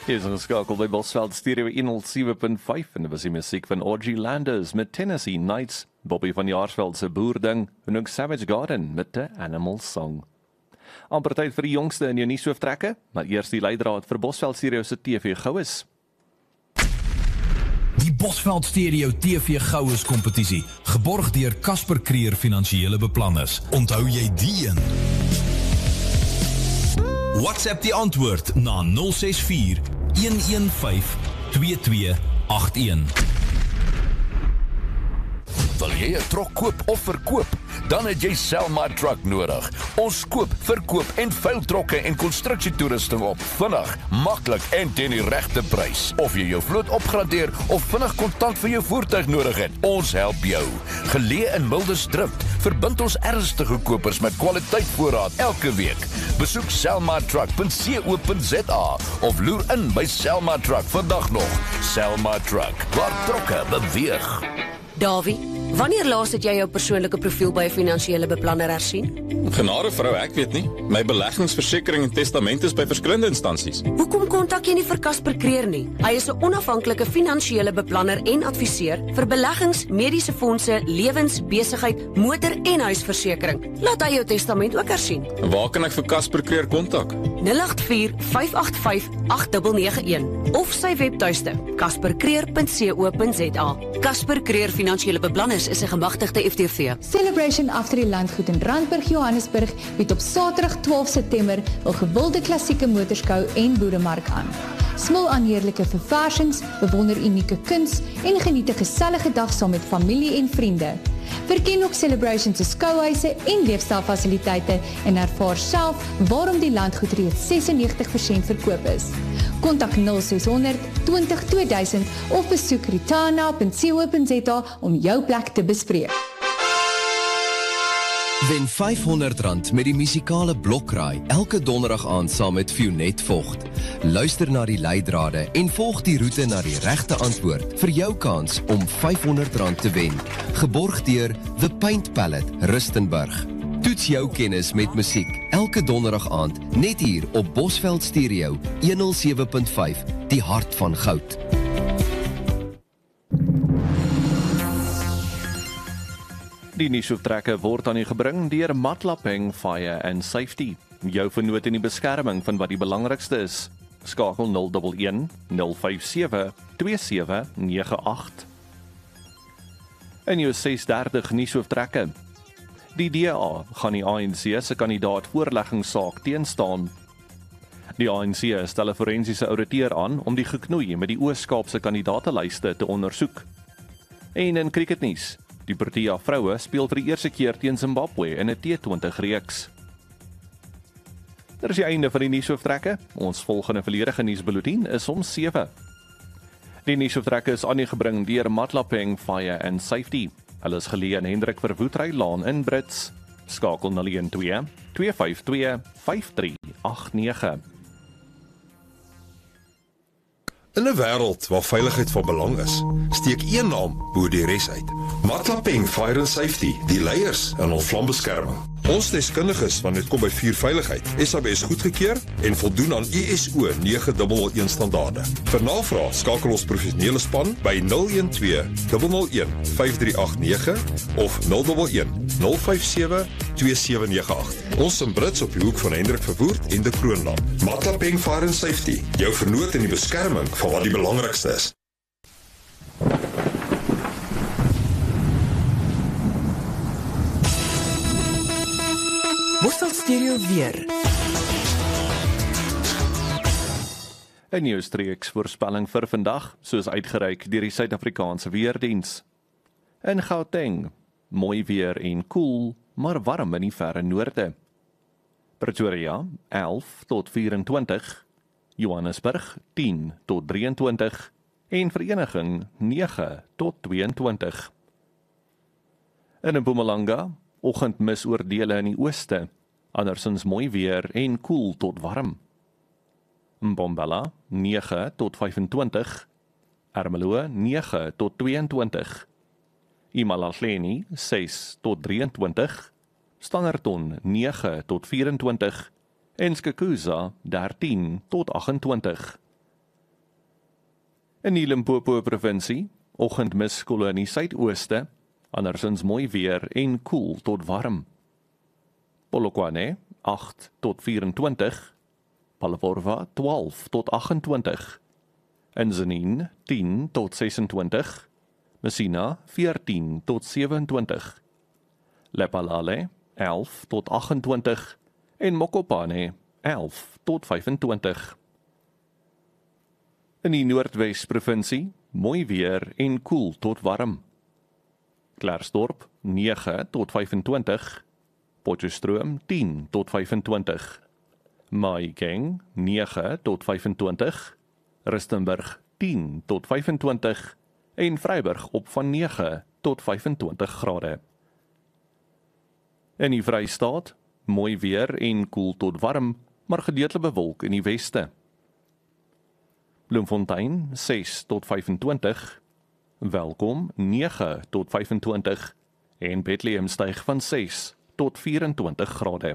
Hier is ingeskakeld by Bosveld Stereo 107.5 en dit was die musiek van Audrey Landers met Tennessee Nights, Bobby van Jaarsveld se Boerding en ook Savage Garden met The Animal Song. Amper tyd vir die jongste in jou nuushooftrekke, maar eers die leidraad vir Bosveld Stereo se TV Goues. Die Bosveld Stereo TV Goues kompetisie, geborg deur Casper Creer Finansiële Beplanners. Onthou jy die een? WhatsApp die antwoord na 064 115 2281. Wil jy 'n trok koop of verkoop? Dan het jy Selma Truck nodig. Ons koop, verkoop en veil trokke en konstruksietoerusting op. Vinnig, maklik en teen die regte prys. Of jy jou vloot opgradeer of vinnig kontant vir jou voertuig nodig het, ons help jou. Geleë in Mildersdrift, verbind ons ernstige kopers met kwaliteitvoorraad elke week. Besoek selmatruck.co.za of loer in by Selma Truck vandag nog. Selma Truck, waar trokke beweeg. Davie, wanneer laas het jy jou persoonlike profiel by 'n finansiële beplanner hersien? Genade vrou, ek weet nie. My beleggingsversekering en testament is by verskillende instansies. Hoekom kontak jy nie vir Casper Creer nie? Hy is 'n onafhanklike finansiële beplanner en adviseur vir beleggings, mediese fondse, lewens, besigheid, motor en huisversekering. Laat hy jou testament ook hersien. En waar kan ek vir Casper Creer kontak? 084-585-8991 of sy webtuiste caspercreer.co.za. Casper Creer Finansiële Beplanners is 'n gemagtigde FTV. Celebration After die Landgoed in Randburg, Johannesburg bied op Saterdag 12 September 'n gewilde klassieke motorskou en boeremark aan. Smil aan heerlike verversings, bewonder unieke kuns en geniet 'n gesellige dag saam met familie en vriende. Verken ook Celebration se skouhuise en leefstylfasiliteite en ervaar self waarom die landgoed reeds 96% verkoop is. Kontak 0600 20 2000 of besoek ritana.co.za om jou plek te bespreek. Wen R500 met die musikale Blokraai elke donderdag aand saam met Fionet Vogt. Luister na die leidrade en volg die roete na die regte antwoord vir jou kans om R500 te wen. Geborg deur The Paint Palette, Rustenburg. Toets jou kennis met musiek elke donderdag aand net hier op Bosveld Stereo 107.5, die hart van goud. Die nuushooftrekke word aan u gebring deur Matlapeng Fire and Safety. Jou vernoot in die beskerming van wat die belangrikste is. Skakel 011 057 2798. En jou 630 nuushooftrekke. Die DA gaan die ANC se kandidaat voorleggingssaak teenstaan. Die ANC stel 'n forensiese ouditeur aan om die geknoei met die Oos-Kaapse kandidaatelyste te ondersoek. En in cricketnuus. Die Protea vroue speel vir die eerste keer teen Zimbabwe in 'n T20 reeks. Dit is die einde van die nuushooftrekke. Ons volgende volledige nuusbulletin is om 7. Die nuushooftrekke is aan u gebring deur Matlapeng Fire and Safety. Hulle is geleë in Hendrik Verwoestry Laan in Brits. Skakel 012 252 5389. In 'n wêreld waar veiligheid van belang is, steek een naam bo die res uit. Matlapeng Fire and Safety, die leiers in ons vlambeskerming. Ons deskundiges wanneer dit kom by vuurveiligheid, SABS goedgekeur en voldoen aan ISO 9001 standaarde. Vir navraag skakel ons professionele span by 012 001 5389 of 011 057 2798. Ons in Brits op die hoek van Hendrik Verwoerd en de Kroonland. Matlapeng Fire and Safety, jou vernoot in die beskerming van wat die belangrikste is. Bosveld Stereo weer. 'n Nuusstreeks voorspelling vir vandag, soos uitgereik deur die Suid-Afrikaanse Weerdiens. In Gauteng, mooi weer en koel, maar warm in die verre noorde. Pretoria, 11 tot 24, Johannesburg, 10 tot 23, en Vereniging, 9 tot 22. In Mpumalanga, oggendmis oor dele in die ooste, andersins mooi weer en koel tot warm. Mbombela 9 tot 25, Ermelo 9 tot 22, Imalahleni 6 tot 23, Standerton 9 tot 24 en Skukuza 13 tot 28. In die Limpopo provinsie, oggendmiskolle in die suidooste, andersins mooi weer en koel tot warm. Polokwane 8 tot 24, Palapurva 12 tot 28, Nzaneen 10 tot 26, Messina 14 tot 27, Lephalale 11 tot 28 en Mokopane 11 tot 25. In die Noordwes-provinsie, mooi weer en koel tot warm. Klerksdorp 9 tot 25, Potchefstroom 10 tot 25, Mahikeng 9 tot 25, Rustenburg 10 tot 25 en Vryburg op van 9 tot 25 grade. In die Vrystaat, mooi weer en koel tot warm, maar gedeeltelik bewolk in die weste. Bloemfontein 6 tot 25, Welkom 9 tot 25 en Bethlehem styg van 6 tot 24 grade.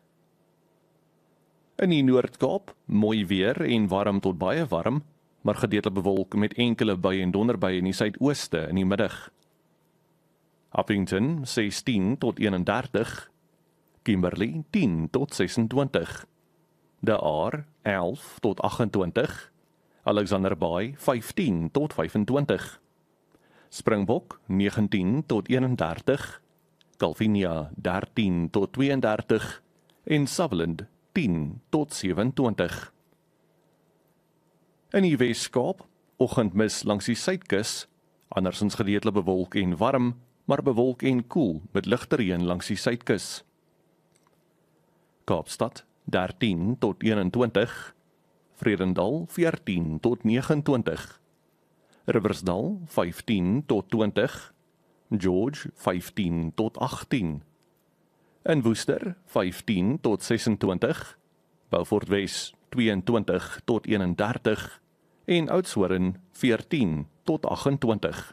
In die Noord-Kaap, mooi weer en warm tot baie warm, maar gedeeltelik bewolk met enkele buie en donderbuie in die suidooste in die middag. Appington 16 tot 31, Kimberley 10 tot 26, De Aar 11 tot 28, Alexander Bay 15 tot 25, Springbok 19 tot 31, Calvinia 13 tot 32 en Sutherland 10 tot 27. In die Wes-Kaap, oggendmis langs die suidkus, andersins gedeeltelik bewolk en warm, maar bewolk en koel met ligte reën langs die suidkus. Kaapstad 13 tot 21, Vredendal 14 tot 29, Riversdal 15 tot 20, George 15 tot 18, in Woester 15 tot 26, Beaufort Wes 22 tot 31 en Oudtshoorn 14 tot 28.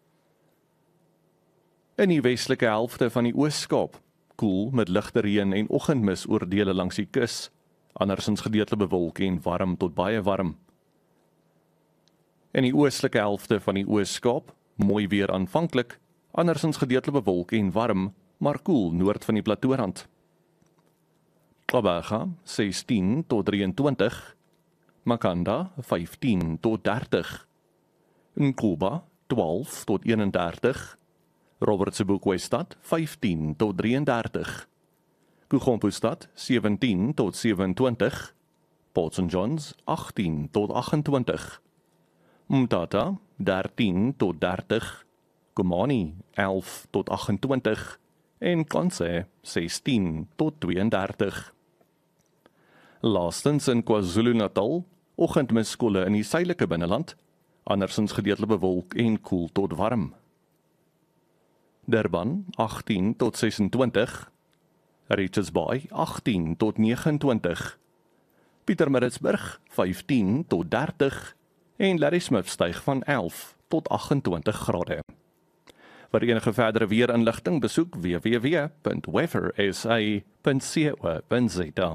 In die westelike helfte van die Oos-Kaap, koel met ligte reën en oggendmis oor dele langs die kus, andersins gedeeltelik bewolk en warm tot baie warm. In die oostelike helfte van die Oos-Kaap, mooi weer aanvanklik, andersins gedeeltelik bewolk en warm, maar koel noord van die Plateaurand. Gqeberha 16 tot 23, Makanda 15 tot 30, Nkuba 12 tot 31, Robert Sebokwe-stad 15 tot 33, Kugompostad 17 tot 27, Port St. John's 18 tot 28, Mthatha 13 tot 30, Komani 11 tot 28 en Kanse 16 tot 32. Laastens in KwaZulu-Natal, oggendmiskolle in die suidelike binneland, andersins gedeeltelik bewolk en koel tot warm. Durban 18 tot 26, Richards Bay 18 tot 29, Pietermaritzburg 15 tot 30 en Ladysmith styg van 11 tot 28 grade. Vir enige verdere weerinligting besoek www.weathersa.co.za.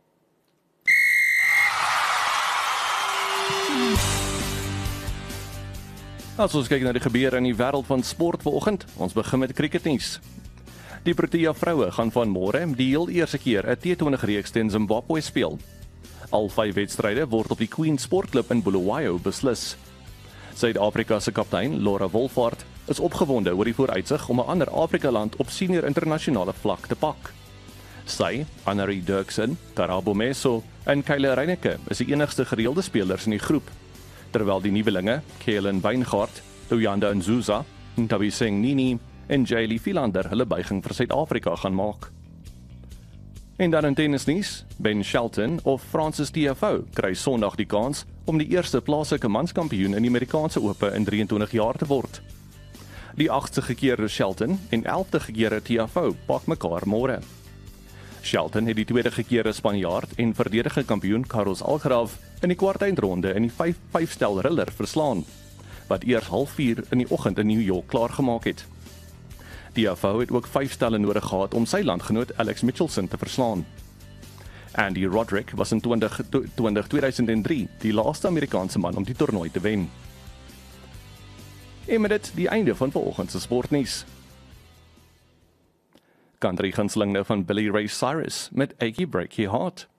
As ons kyk na die gebeure in die wêreld van sport vanoggend, ons begin met cricketnuus. Die Protea vroue gaan van môre die heel eerste keer 'n T20 reeks teen Zimbabwe speel. Al 5 wedstryde word op die Queen Sportklub in Bulawayo beslis. Suid-Afrika se kaptein, Laura Wolfhard, is opgewonde oor die vooruitsig om 'n ander Afrika-land op senior internasionale vlak te pak. Sy, Annerie Dirksen, Karabo Meso en Kyle Reineke is die enigste gereelde spelers in die groep, terwyl die nuwelinge, Kellen Weingart, Luyanda Nzuza, Ntabiseng Nini en Jaylee Philander hulle buiging vir Suid-Afrika gaan maak. En dan in tennisnuus, Ben Shelton of Francis Tiafoe kry Sondag die kans om die eerste plaaslike manskampioen in die Amerikaanse Ope in 23 jaar te word. Die 8ste gekeerde Shelton en 11de gekeerde Tiafoe pak mekaar môre. Shelton het die tweede gekeerde Spanjaard en verdedigende kampioen Carlos Alcaraz in die kwartfinale in die 5-5 stel thriller verslaan, wat eers 3:30 in die oggend in New York klaargemaak het. Tiafoe het ook 5 stelle nodig gehad om sy landgenoot Alex Mitchelson te verslaan. Andy Roddick was in 2003 die laaste Amerikaanse man om die toernooi te wen. En met dit die einde van vanoggend se sportnuus. Country gunsteling nou van Billy Ray Cyrus met Achy Breaky Heart.